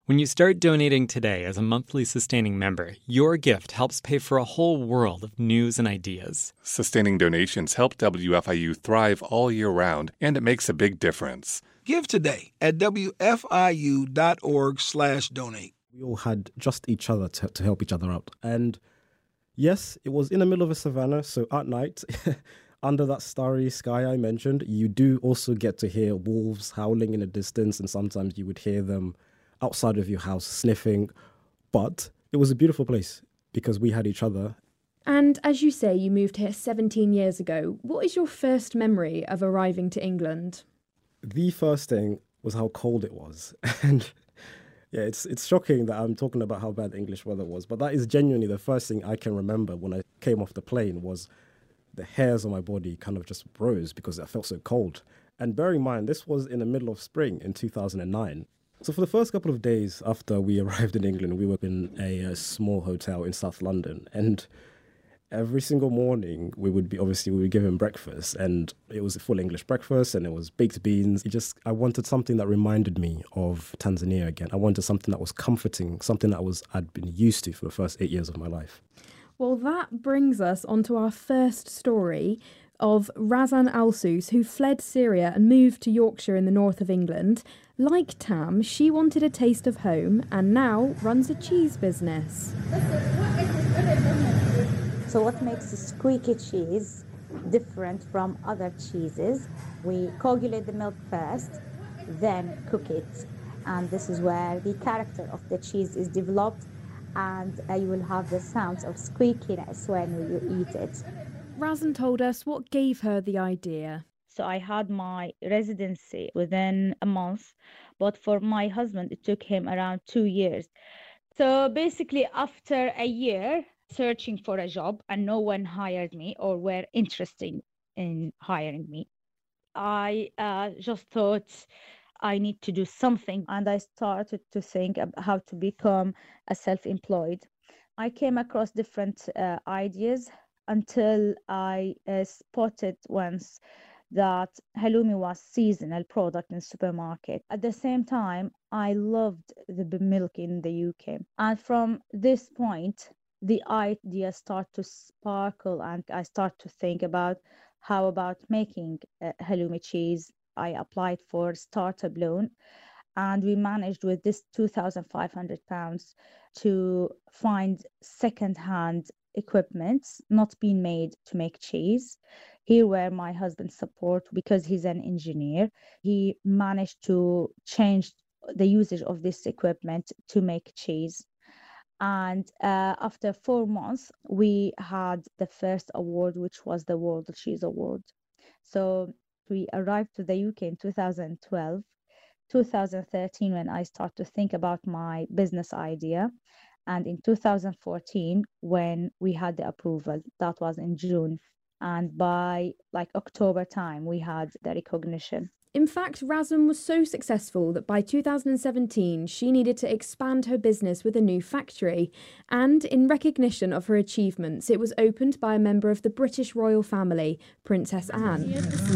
When you start donating today as a monthly sustaining member, your gift helps pay for a whole world of news and ideas. Sustaining donations help WFIU thrive all year round, and it makes a big difference. Give today at WFIU.org/donate. We all had just each other to help each other out. And yes, it was in the middle of a savannah, so at night, under that starry sky I mentioned, you do also get to hear wolves howling in the distance, and sometimes you would hear them outside of your house sniffing. But it was a beautiful place because we had each other. And as you say, you moved here 17 years ago. What is your first memory of arriving to England? The first thing was how cold it was. And yeah, it's shocking that I'm talking about how bad the English weather was, but that is genuinely the first thing I can remember when I came off the plane was the hairs on my body kind of just rose because it felt so cold. And bear in mind, this was in the middle of spring in 2009. So for the first couple of days after we arrived in England, we were in a small hotel in South London, and every single morning we would give him breakfast, and it was a full English breakfast, and it was baked beans. I wanted something that reminded me of Tanzania again. I wanted something that was comforting, something that I'd been used to for the first 8 years of my life. Well, that brings us on to our first story of Razan Alsus, who fled Syria and moved to Yorkshire in the north of England. Like Tam, she wanted a taste of home and now runs a cheese business. So what makes squeaky cheese different from other cheeses? We coagulate the milk first, then cook it. And this is where the character of the cheese is developed, and you will have the sounds of squeakiness when you eat it. Razan told us what gave her the idea. So I had my residency within a month, but for my husband, it took him around 2 years. So basically, after a year searching for a job and no one hired me or were interested in hiring me, I just thought I need to do something, and I started to think about how to become a self-employed. I came across different ideas until I spotted once that halloumi was seasonal product in supermarket. At the same time, I loved the milk in the UK. And from this point, the idea started to sparkle, and I start to think about how about making halloumi cheese. I applied for startup loan, and we managed with this £2,500 to find second-hand equipment not being made to make cheese. Here where my husband's support, because he's an engineer, he managed to change the usage of this equipment to make cheese. And after 4 months, we had the first award, which was the World Cheese Award. So we arrived to the UK in 2012, 2013 when I started to think about my business idea, and in 2014 when we had the approval. That was in June, and by October time we had the recognition. In fact, Razan was so successful that by 2017 she needed to expand her business with a new factory, and in recognition of her achievements it was opened by a member of the British royal family, Princess Anne.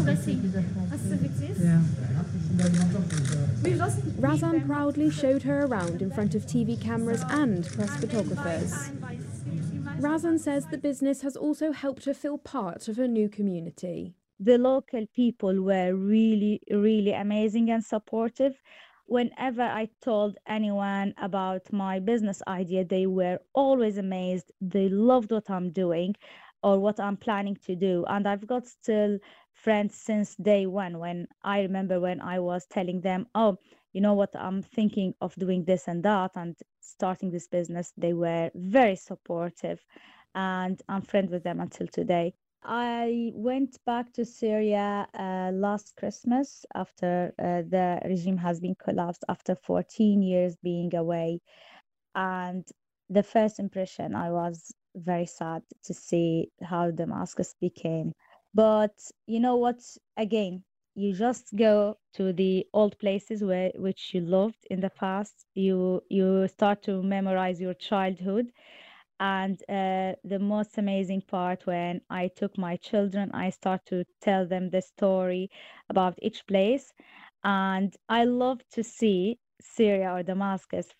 Razan proudly showed her around in front of TV cameras and press photographers. Razan says the business has also helped her feel part of her new community. The local people were really, really amazing and supportive. Whenever I told anyone about my business idea, they were always amazed. They loved what I'm doing or what I'm planning to do. And I've got still friends since day one. When I remember when I was telling them, oh, you know what, I'm thinking of doing this and that and starting this business, they were very supportive, and I'm friends with them until today. I went back to Syria last Christmas after the regime has been collapsed, after 14 years being away. And the first impression, I was very sad to see how Damascus became. But you know what? Again, you just go to the old places which you loved in the past. You start to memorize your childhood. And the most amazing part, when I took my children, I start to tell them the story about each place. And I love to see Syria or Damascus